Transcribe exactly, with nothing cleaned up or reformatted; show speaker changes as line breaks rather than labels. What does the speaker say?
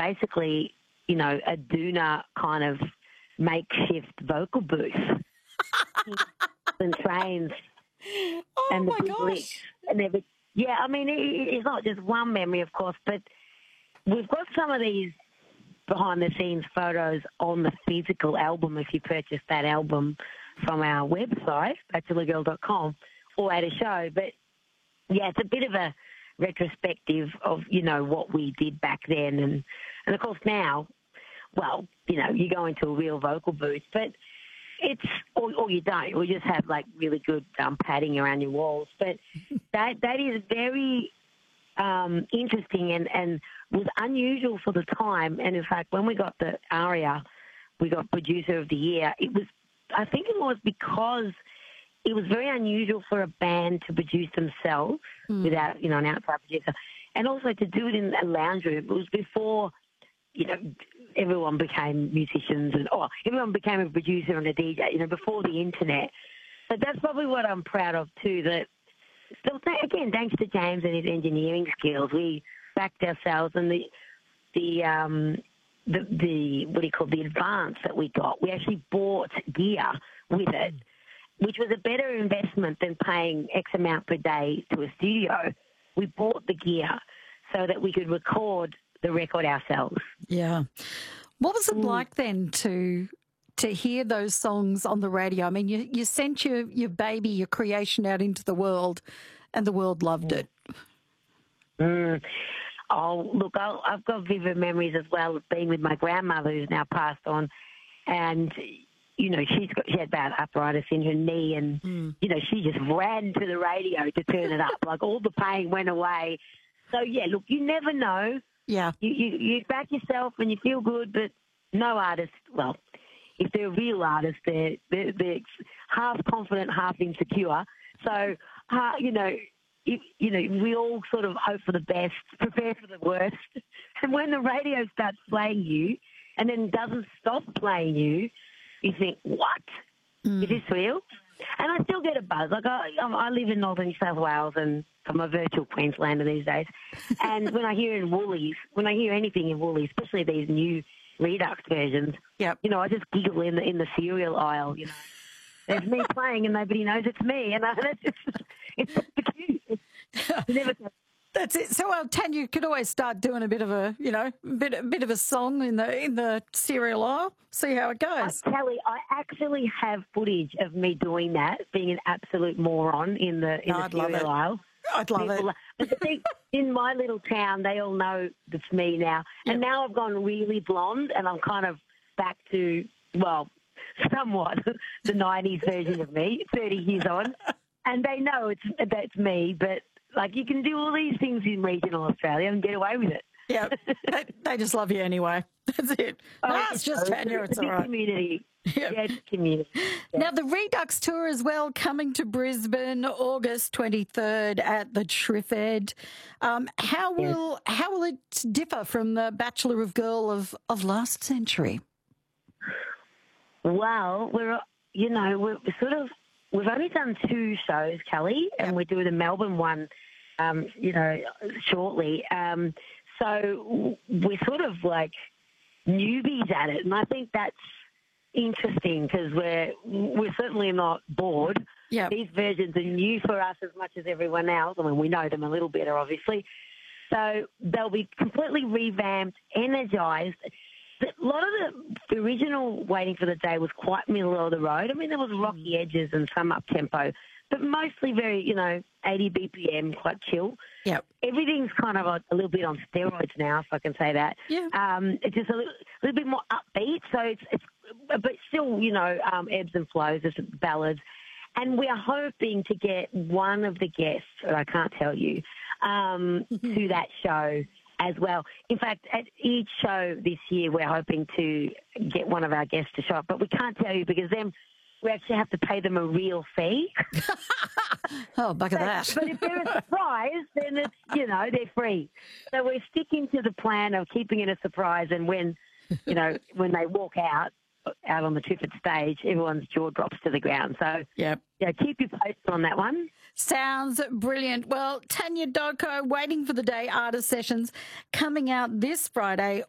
basically, you know, a doona kind of makeshift vocal booth and trains
Oh,
and the
my
big
gosh.
licks and everything. Yeah, I mean, it, it's not just one memory, of course, but we've got some of these behind-the-scenes photos on the physical album if you purchase that album from our website, bachelor girl dot com, or at a show. But, yeah, it's a bit of a retrospective of, you know, what we did back then. And, and of course, now, well, you know, you go into a real vocal booth, but it's, or, or you don't, or you just have, like, really good um, padding around your walls. But that that is very um, interesting and, and was unusual for the time. And, in fact, when we got the ARIA, we got Producer of the Year, it was, I think it was because it was very unusual for a band to produce themselves mm. without, you know, an outside producer. And also to do it in a lounge room. It was before, you know, everyone became musicians and, oh, everyone became a producer and a D J, you know, before the internet. But that's probably what I'm proud of too, that, still, again, thanks to James and his engineering skills, we backed ourselves and the, the, um, the, the, what do you call, the advance that we got. We actually bought gear with it, which was a better investment than paying X amount per day to a studio. We bought the gear so that we could record the record ourselves.
Yeah. What was it
Mm.
like then to to hear those songs on the radio? I mean, you, you sent your, your baby, your creation out into the world, and the world loved
mm.
it.
Mm. Oh, look, I'll, I've got vivid memories as well of being with my grandmother who's now passed on, and you know, she's got, she had bad arthritis in her knee and, mm. you know, she just ran to the radio to turn it up. Like all the pain went away. So, yeah, look, you never know.
Yeah.
You, you, you back yourself and you feel good, but no artist, well, if they're a real artist, they're, they're, they're half confident, half insecure. So, uh, you know, you, you know, we all sort of hope for the best, prepare for the worst. And when the radio starts playing you and then doesn't stop playing you, you think, what? Mm. Is this real? And I still get a buzz. Like I, I live in northern New South Wales and I'm a virtual Queenslander these days. And when I hear in Woolies, when I hear anything in Woolies, especially these new Redux versions,
yep.
you know, I just giggle in the in the cereal aisle. You know, there's me playing and nobody knows it's me, and I, that's just, it's so cute. It's never.
That's it. So, well, Tanya, you could always start doing a bit of a, you know, bit a bit of a song in the in the cereal aisle. See how it goes.
Uh, Kelly, I actually have footage of me doing that, being an absolute moron in the in
no,
the
I'd
cereal aisle.
I'd love
People,
it.
But the thing, in my little town, they all know it's me now. And yep. now I've gone really blonde, and I'm kind of back to, well, somewhat the nineties version of me, thirty years on. And they know it's that's me, but. Like, you can do all these things in regional Australia and get away with it.
Yeah, they, they just love you anyway. That's it.
Oh,
no, it's just Tanya, it's, it's all right.
Community. Yep. Yeah, it's community. Yeah.
Now, the Redux Tour as well, coming to Brisbane, August twenty-third at the Triffid. Um, how will yes. how will it differ from the Bachelor of Girl of, of last century?
Well, we're, you know, we're sort of, we've only done two shows, Kelly, and yep. we're doing the Melbourne one, um, you know, shortly. Um, so we're sort of like newbies at it, and I think that's interesting because we're we're certainly not bored.
Yep.
These versions are new for us as much as everyone else. I mean, we know them a little better, obviously. So they'll be completely revamped, energised. A lot of the, the original Waiting for the Day was quite middle of the road. I mean, there was rocky edges and some up-tempo, but mostly very, you know, eighty B P M, quite chill.
Yep.
Everything's kind of a, a little bit on steroids now, if I can say that.
Yeah.
Um, it's just a little, little bit more upbeat, so it's, it's but still, you know, um, ebbs and flows, there's ballads. And we're hoping to get one of the guests, that I can't tell you, um, to that show as well. In fact, at each show this year, we're hoping to get one of our guests to show up, but we can't tell you because then we actually have to pay them a real fee.
Oh, bugger that.
But if they're a surprise, then it's, you know, they're free. So we're sticking to the plan of keeping it a surprise, and when, you know, when they walk out, out on the Triffid stage, everyone's jaw drops to the ground. So,
yep.
yeah, keep you posted on that one.
Sounds brilliant. Well, Tanya Doko, Waiting for the Day Artist Sessions, coming out this Friday,